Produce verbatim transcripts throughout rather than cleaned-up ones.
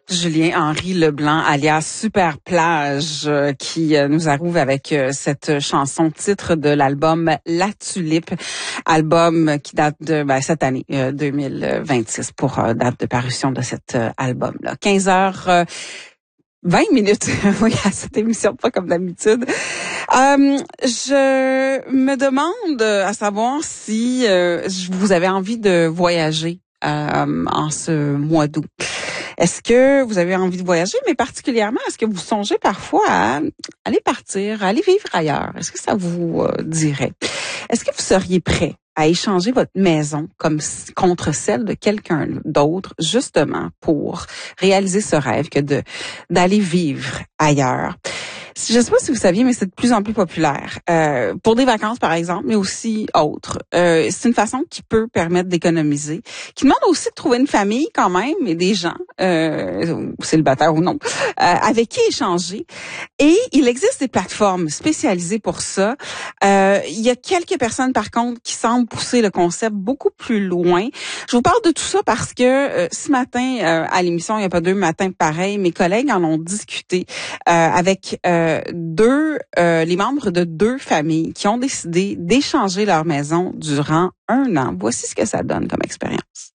Julien-Henri Leblanc, alias Super Plage, euh, qui euh, nous arrive avec euh, cette chanson titre de l'album La Tulipe, album qui date de ben, cette année, euh, deux mille vingt-six, pour euh, date de parution de cet euh, album-là. quinze heures vingt minutes, oui, à cette émission, pas comme d'habitude. Euh, je me demande à savoir si euh, vous avez envie de voyager euh, en ce mois d'août. Est-ce que vous avez envie de voyager, mais particulièrement, est-ce que vous songez parfois à aller partir, à aller vivre ailleurs? Est-ce que ça vous euh, dirait? Est-ce que vous seriez prêt à échanger votre maison comme contre celle de quelqu'un d'autre, justement pour réaliser ce rêve que de d'aller vivre ailleurs? Je ne sais pas si vous saviez, mais c'est de plus en plus populaire. Euh, pour des vacances, par exemple, mais aussi autres. Euh, c'est une façon qui peut permettre d'économiser, qui demande aussi de trouver une famille quand même, et des gens, euh, célibataires ou non, euh, avec qui échanger. Et il existe des plateformes spécialisées pour ça. Euh, il y a quelques personnes, par contre, qui semblent pousser le concept beaucoup plus loin. Je vous parle de tout ça parce que euh, ce matin, euh, à l'émission, il n'y a pas deux matins pareils, mes collègues en ont discuté euh, avec euh, deux, euh, les membres de deux familles qui ont décidé d'échanger leur maison durant un an. Voici ce que ça donne comme expérience.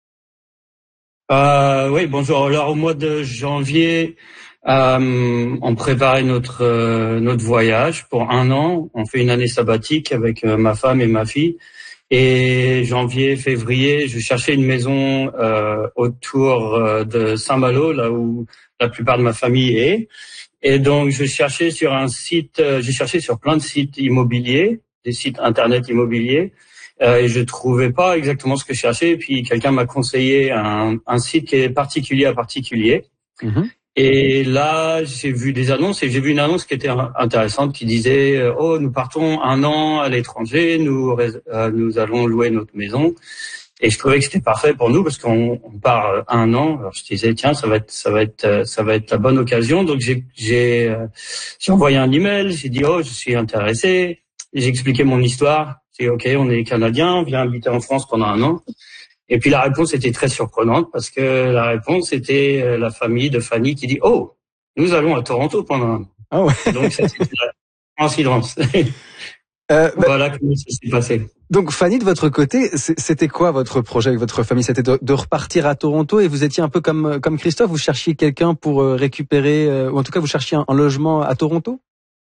Euh, oui, bonjour. Alors, au mois de janvier, euh, on préparait notre euh, notre voyage pour un an. On fait une année sabbatique avec euh, ma femme et ma fille. Et janvier, février, je cherchais une maison euh, autour euh, de Saint-Malo, là où la plupart de ma famille est. Et donc, je cherchais sur un site, euh, j'ai cherché sur plein de sites immobiliers, des sites internet immobiliers, euh, et je trouvais pas exactement ce que je cherchais. Et puis, quelqu'un m'a conseillé un, un site qui est particulier à particulier. Mmh. Et là, j'ai vu des annonces et j'ai vu une annonce qui était intéressante qui disait « Oh, nous partons un an à l'étranger, nous, euh, nous allons louer notre maison ». Et je trouvais que c'était parfait pour nous parce qu'on on part un an. Alors je disais tiens ça va être ça va être ça va être la bonne occasion. Donc j'ai j'ai euh, j'ai envoyé un email. J'ai dit oh je suis intéressé. J'ai expliqué mon histoire. J'ai dit ok on est Canadiens, on vient habiter en France pendant un an. Et puis la réponse était très surprenante parce que la réponse était la famille de Fanny qui dit oh nous allons à Toronto pendant un an. Ah ouais. Donc ça c'était la coïncidence. Euh, bah, voilà comment ça s'est passé. Donc Fanny, de votre côté, c'était quoi votre projet avec votre famille? C'était de, de repartir à Toronto et vous étiez un peu comme comme Christophe, vous cherchiez quelqu'un pour récupérer, ou en tout cas vous cherchiez un, un logement à Toronto?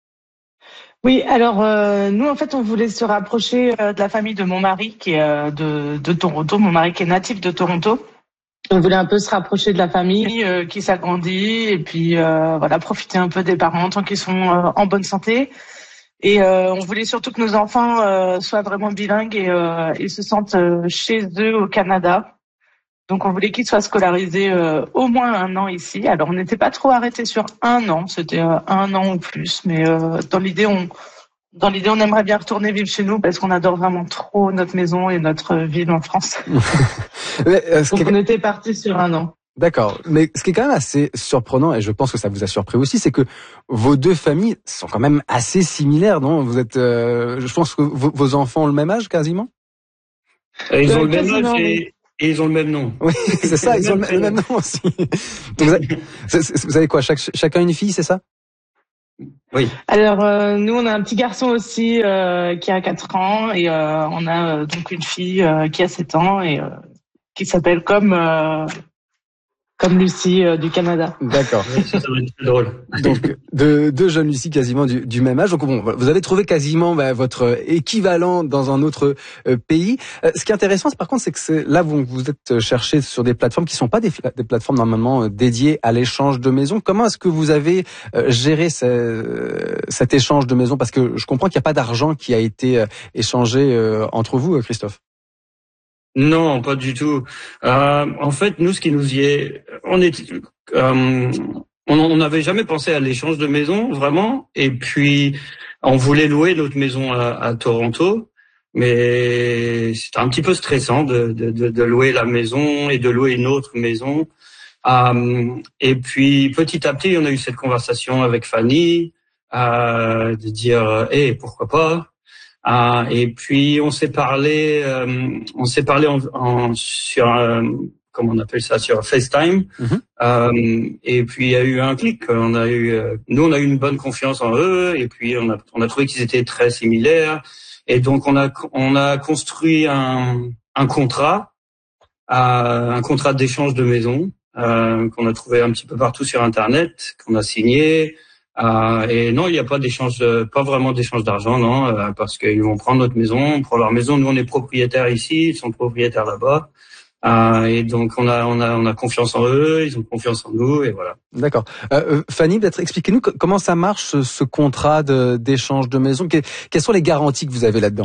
Oui, alors euh, nous en fait on voulait se rapprocher euh, de la famille de mon mari qui est euh, de, de Toronto, mon mari qui est natif de Toronto. On voulait un peu se rapprocher de la famille euh, qui s'agrandit et puis euh, voilà profiter un peu des parents tant qu'ils sont euh, en bonne santé. Et euh, on voulait surtout que nos enfants euh, soient vraiment bilingues et, euh, et se sentent euh, chez eux au Canada. Donc on voulait qu'ils soient scolarisés euh, au moins un an ici. Alors on n'était pas trop arrêtés sur un an, c'était euh, un an ou plus, mais euh, dans l'idée on dans l'idée on aimerait bien retourner vivre chez nous parce qu'on adore vraiment trop notre maison et notre ville en France. Mais, euh, Donc on était partis sur un an. D'accord, mais ce qui est quand même assez surprenant, et je pense que ça vous a surpris aussi, c'est que vos deux familles sont quand même assez similaires, non? Vous êtes, euh, je pense que vos, vos enfants ont le même âge quasiment. Et ils ont le même âge et, et ils ont le même nom. Oui, c'est ça, ils ont le même nom aussi. Donc vous, avez, vous avez quoi, chaque, chacun une fille, c'est ça? Oui. Alors euh, nous on a un petit garçon aussi euh, qui a quatre ans et euh, on a euh, donc une fille euh, qui a sept ans et euh, qui s'appelle comme euh, Comme Lucie euh, du Canada. D'accord. Ça, ça va être très drôle. Donc deux, deux jeunes Lucie quasiment du, du même âge. Donc bon, vous avez trouvé quasiment bah, votre équivalent dans un autre euh, pays. Euh, ce qui est intéressant, par contre, c'est que c'est, là vous vous êtes cherché sur des plateformes qui sont pas des, des plateformes normalement dédiées à l'échange de maisons. Comment est-ce que vous avez euh, géré ce, cet échange de maisons? Parce que je comprends qu'il n'y a pas d'argent qui a été euh, échangé euh, entre vous, Christophe. Non, pas du tout. Euh, en fait, nous, ce qui nous y est, on est, euh, on n'avait jamais pensé à l'échange de maison, vraiment. Et puis, on voulait louer notre maison à, à Toronto, mais c'était un petit peu stressant de, de, de, de louer la maison et de louer une autre maison. Euh, et puis, petit à petit, on a eu cette conversation avec Fanny, euh, de dire, hé, hey, pourquoi pas? Ah, et puis on s'est parlé, euh, on s'est parlé en, en, sur euh, comme on appelle ça, sur FaceTime. Mm-hmm. Euh, et puis il y a eu un clic. On a eu, euh, nous, on a eu une bonne confiance en eux, et puis on a, on a trouvé qu'ils étaient très similaires. Et donc on a, on a construit un, un contrat, euh, un contrat d'échange de maison euh, qu'on a trouvé un petit peu partout sur Internet, qu'on a signé. Euh, et non, il n'y a pas d'échange, de, pas vraiment d'échange d'argent, non, euh, parce qu'ils vont prendre notre maison, on prend leur maison. Nous, on est propriétaires ici, ils sont propriétaires là-bas, euh, et donc on a, on a, on a confiance en eux, ils ont confiance en nous, et voilà. D'accord. Euh, Fanny, peut-être expliquez-nous comment ça marche ce, ce contrat de, d'échange de maison. Que, quelles sont les garanties que vous avez là-dedans?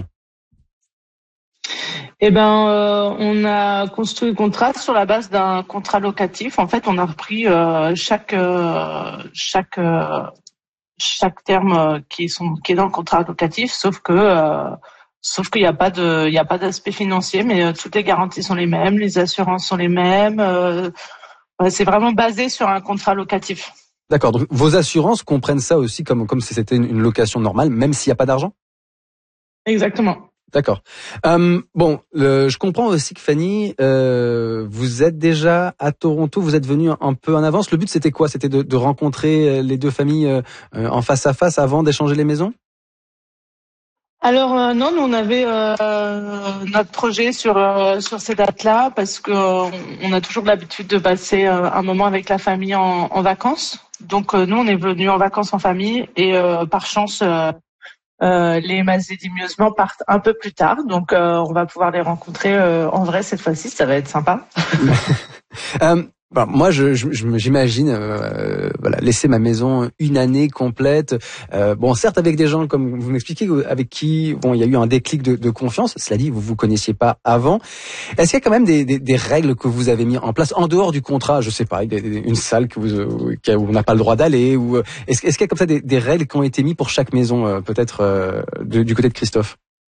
Eh ben, euh, on a construit le contrat sur la base d'un contrat locatif. En fait, on a repris euh, chaque euh, chaque euh, chaque terme qui sont qui est dans le contrat locatif, sauf que euh, sauf qu'il n'y a pas de il y a pas d'aspect financier, mais euh, toutes les garanties sont les mêmes, les assurances sont les mêmes. Euh, c'est vraiment basé sur un contrat locatif. D'accord. Donc vos assurances comprennent ça aussi comme comme si c'était une, une location normale, même s'il n'y a pas d'argent? Exactement. D'accord. Euh, bon, le, je comprends aussi que Fanny, euh, vous êtes déjà à Toronto, vous êtes venue un, un peu en avance. Le but, c'était quoi? C'était de, de rencontrer les deux familles euh, en face à face avant d'échanger les maisons? Alors euh, non, nous on avait euh, notre projet sur euh, sur ces dates-là parce que euh, on a toujours l'habitude de passer euh, un moment avec la famille en, en vacances. Donc euh, nous on est venus en vacances en famille et euh, par chance. Euh, Euh, les Mazédimieusement partent un peu plus tard, donc euh, on va pouvoir les rencontrer euh, en vrai cette fois-ci, ça va être sympa. euh, bon, moi, je, je, j'imagine euh, voilà, laisser ma maison une année complète. Euh, bon, certes avec des gens comme vous m'expliquez, avec qui bon, il y a eu un déclic de, de confiance. Cela dit, vous vous connaissiez pas avant. Est-ce qu'il y a quand même des, des, des règles que vous avez mis en place en dehors du contrat? Je sais pas, des, des, une salle que vous, où on n'a pas le droit d'aller, ou est-ce, est-ce qu'il y a comme ça des, des règles qui ont été mises pour chaque maison, peut-être euh, de, du côté de Christophe?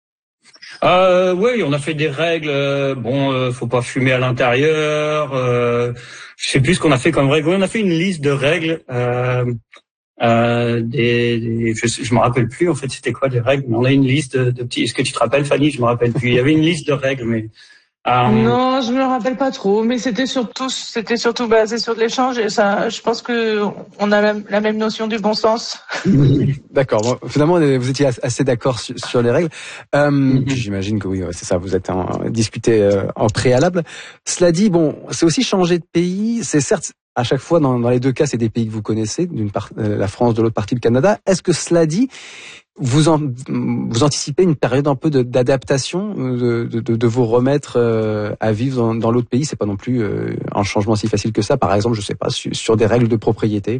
Euh, oui, on a fait des règles. Euh, bon, euh, faut pas fumer à l'intérieur. Euh, je sais plus ce qu'on a fait comme règle. Oui, on a fait une liste de règles. Euh, euh, des, des, je, je me rappelle plus en fait c'était quoi les règles. Mais on a une liste de, de petits. Est-ce que tu te rappelles, Fanny? Je me rappelle plus. Il y avait une liste de règles, mais euh... non, je me rappelle pas trop. Mais c'était surtout, c'était surtout basé sur de l'échange et ça. Je pense que on a la, la même notion du bon sens. D'accord. Bon, finalement, vous étiez assez d'accord sur, sur les règles. Euh, mm-hmm. J'imagine que oui, c'est ça. Vous êtes en, discuté euh, en préalable. Cela dit, bon, c'est aussi changer de pays. C'est certes à chaque fois dans, dans les deux cas, c'est des pays que vous connaissez, d'une part euh, la France, de l'autre partie le Canada. Est-ce que cela dit, vous en, vous anticipez une période un peu de, d'adaptation, de, de, de vous remettre euh, à vivre dans, dans l'autre pays? C'est pas non plus euh, un changement si facile que ça. Par exemple, je sais pas sur, sur des règles de propriété.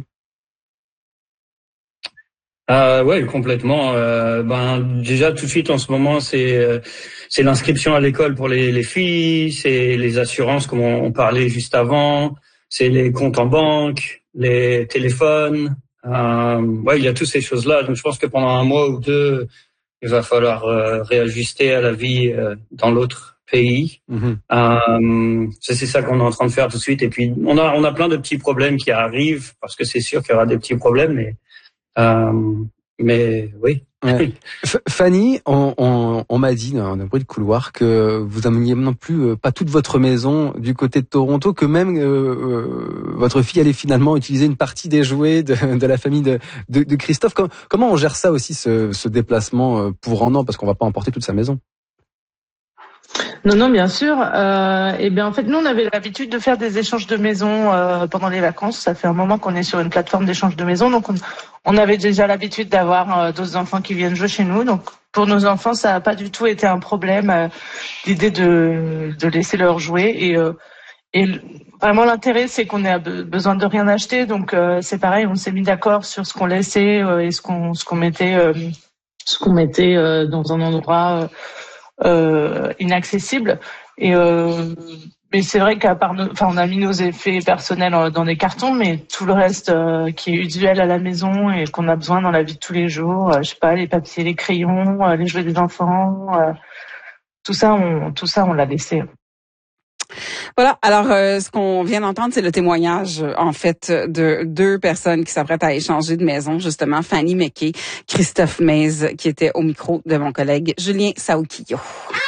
Euh, ouais, complètement. Euh, ben déjà tout de suite en ce moment, c'est euh, c'est l'inscription à l'école pour les, les filles, c'est les assurances comme on, on parlait juste avant, c'est les comptes en banque, les téléphones. Euh, ouais, il y a toutes ces choses-là. Donc je pense que pendant un mois ou deux, il va falloir euh, réajuster à la vie euh, dans l'autre pays. Mm-hmm. Euh, c'est, c'est ça qu'on est en train de faire tout de suite. Et puis on a on a plein de petits problèmes qui arrivent parce que c'est sûr qu'il y aura des petits problèmes, mais Euh, mais oui. Ouais. Fanny, on, on, on m'a dit dans un bruit de couloir que vous n'ameniez non plus euh, pas toute votre maison du côté de Toronto, que même euh, euh, votre fille allait finalement utiliser une partie des jouets de, de la famille de, de, de Christophe. Comment, comment on gère ça aussi, ce, ce déplacement pour un an, parce qu'on va pas emporter toute sa maison? Non, non, bien sûr. Euh, et bien, en fait, nous, on avait l'habitude de faire des échanges de maisons euh, pendant les vacances. Ça fait un moment qu'on est sur une plateforme d'échange de maisons, donc on, on avait déjà l'habitude d'avoir euh, d'autres enfants qui viennent jouer chez nous. Donc, pour nos enfants, ça n'a pas du tout été un problème. Euh, l'idée de de laisser leur jouer et euh, et vraiment l'intérêt, c'est qu'on ait besoin de rien acheter. Donc, euh, c'est pareil, on s'est mis d'accord sur ce qu'on laissait euh, et ce qu'on ce qu'on mettait euh, ce qu'on mettait euh, dans un endroit. Euh, Euh, inaccessible et euh, mais c'est vrai qu'à part nos, enfin on a mis nos effets personnels dans des cartons, mais tout le reste euh, qui est usuel à la maison et qu'on a besoin dans la vie de tous les jours, euh, je sais pas, les papiers, les crayons, euh, les jouets des enfants, euh, tout ça on tout ça on l'a laissé. Voilà. Alors, euh, ce qu'on vient d'entendre, c'est le témoignage, en fait, de deux personnes qui s'apprêtent à échanger de maison, justement, Fanny McKay, Christophe Mays, qui était au micro de mon collègue Julien Saoukillo.